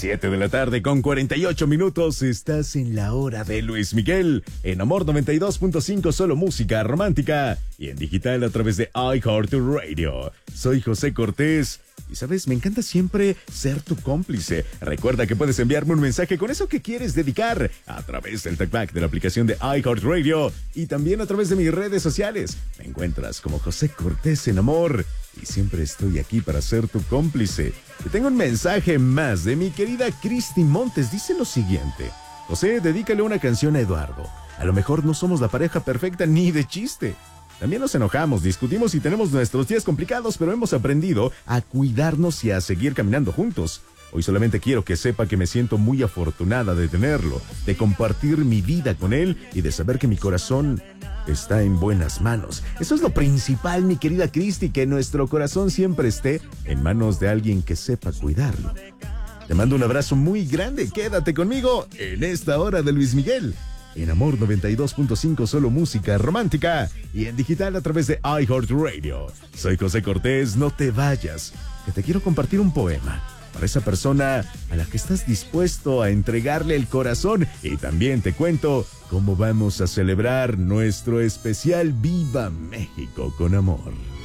7 de la tarde con 48 minutos. Estás en la hora de Luis Miguel. En Amor 92.5, solo música romántica. Y en digital a través de iHeartRadio. Soy José Cortés. Y sabes, me encanta siempre ser tu cómplice. Recuerda que puedes enviarme un mensaje con eso que quieres dedicar a través del talkback de la aplicación de iHeartRadio y también a través de mis redes sociales. Me encuentras como José Cortés en Amor y siempre estoy aquí para ser tu cómplice. Y tengo un mensaje más de mi querida Cristi Montes. Dice lo siguiente: José, dedícale una canción a Eduardo. A lo mejor no somos la pareja perfecta ni de chiste. También nos enojamos, discutimos y tenemos nuestros días complicados, pero hemos aprendido a cuidarnos y a seguir caminando juntos. Hoy solamente quiero que sepa que me siento muy afortunada de tenerlo, de compartir mi vida con él y de saber que mi corazón está en buenas manos. Eso es lo principal, mi querida Cristi, que nuestro corazón siempre esté en manos de alguien que sepa cuidarlo. Te mando un abrazo muy grande, quédate conmigo en esta hora de Luis Miguel. En Amor 92.5, solo música romántica y en digital a través de iHeartRadio. Soy José Cortés, no te vayas, que te quiero compartir un poema para esa persona a la que estás dispuesto a entregarle el corazón. Y también te cuento cómo vamos a celebrar nuestro especial Viva México con Amor.